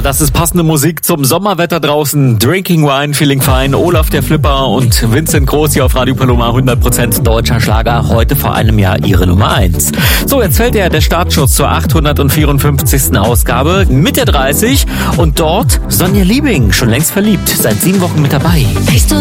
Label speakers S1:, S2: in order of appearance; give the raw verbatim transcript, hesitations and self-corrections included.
S1: das ist passende Musik zum Sommerwetter draußen. Drinking Wine, Feeling Fine, Olaf der Flipper und Vincent Groß hier auf Radio Paloma. hundert Prozent deutscher Schlager, heute vor einem Jahr ihre Nummer eins. So, jetzt fällt ja der Startschuss zur achthundertvierundfünfzigsten Ausgabe. Mitte dreißig und dort Sonja Liebing, schon längst verliebt, seit sieben Wochen mit dabei.